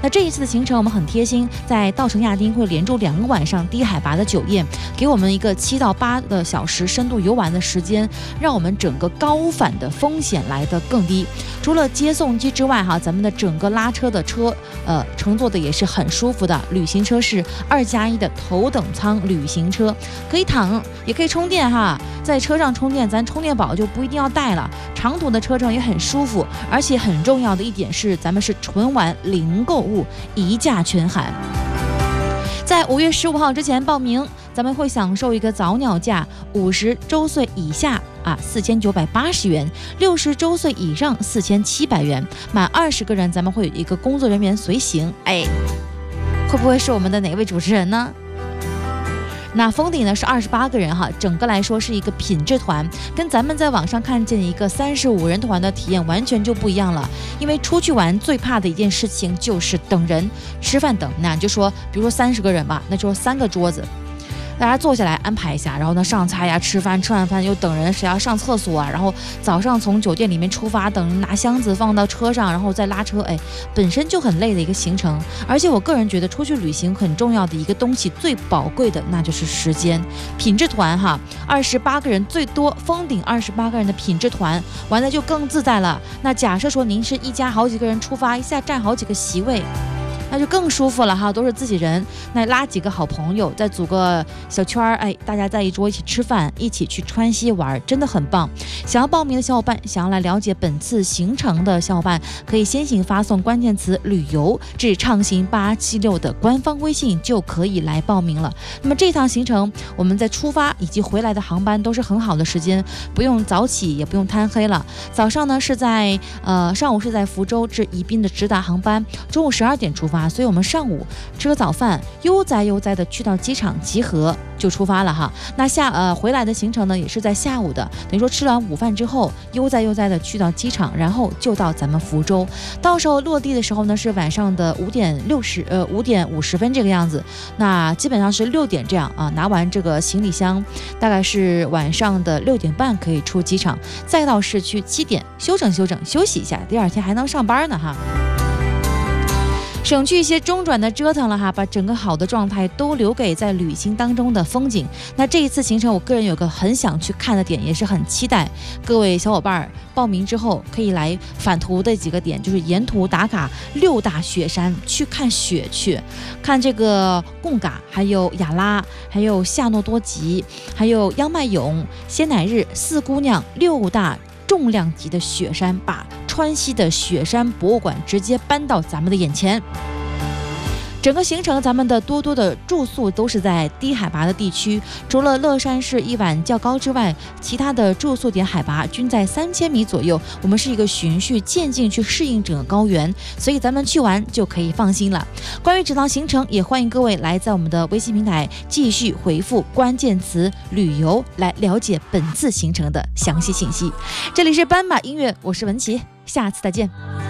那这一次的行程我们很贴心，在稻城亚丁会连住2个晚上低海拔的酒店，给我们一个7到8个小时深度游玩的时间，让我们整个高反的风险来得更低。除了接送机之外哈，咱们的整个拉车的车乘坐的也是很舒服的，旅行车是2+1的头等舱旅行车，可以躺也可以充电哈，在车上充电，咱充电宝就不一定要带了，长途的车程也很舒服。而且很重要的一点是，咱们是纯玩零购物，一价全含。在5月15号之前报名，咱们会享受一个早鸟价，50周岁以下4980元，60周岁以上4700元，满20个人咱们会有一个工作人员随行。会不会是我们的哪位主持人呢？那封顶呢是28个人哈，整个来说是一个品质团，跟咱们在网上看见一个35人团的体验完全就不一样了。因为出去玩最怕的一件事情就是等人，吃饭等，那就说比如说30个人吧，那就3个桌子，大家坐下来安排一下，然后呢上菜呀，吃完饭又等人，谁要上厕所啊，然后早上从酒店里面出发，等拿箱子放到车上，然后再拉车，本身就很累的一个行程。而且我个人觉得出去旅行很重要的一个东西，最宝贵的那就是时间。品质团哈，28个人最多，封顶28个人的品质团玩的就更自在了。那假设说您是一家好几个人出发，一下占好几个席位，那就更舒服了哈，都是自己人，那拉几个好朋友，再组个小圈儿，大家在一桌一起吃饭，一起去川西玩，真的很棒。想要报名的小伙伴，想要来了解本次行程的小伙伴，可以先行发送关键词旅游至畅行876的官方微信，就可以来报名了。那么这趟行程我们在出发以及回来的航班都是很好的时间，不用早起也不用贪黑了。早上呢是在上午是在福州至宜宾的直达航班，中午12点出发，所以我们上午吃个早饭，悠哉的去到机场集合就出发了哈。那回来的行程呢也是在下午的，等于说吃完午饭之后悠哉的去到机场，然后就到咱们福州。到时候落地的时候呢是晚上的5点50分这个样子，那基本上是6点这样啊，拿完这个行李箱大概是晚上的6点半可以出机场，再到市区7点休整休息一下，第2天还能上班呢哈。省去一些中转的折腾了哈，把整个好的状态都留给在旅行当中的风景。那这一次行程我个人有个很想去看的点，也是很期待各位小伙伴报名之后可以来返途的几个点，就是沿途打卡6大雪山，去看雪，去看这个贡嘎，还有雅拉，还有夏诺多吉，还有央麦勇、仙乃日、四姑娘6大重量级的雪山，把川西的雪山博物馆直接搬到咱们的眼前。整个行程咱们的多的住宿都是在低海拔的地区，除了乐山市一晚较高之外，其他的住宿点海拔均在3000米左右。我们是一个循序渐进去适应整个高原，所以咱们去玩就可以放心了。关于这趟行程，也欢迎各位来在我们的微信平台继续回复关键词旅游来了解本次行程的详细信息。这里是斑马音乐，我是文琪，下次再见。